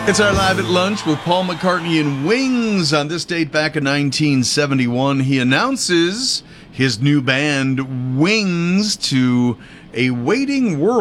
It's our Live at Lunch with Paul McCartney and Wings. On this date back in 1971, he announces his new band, Wings, to a waiting world.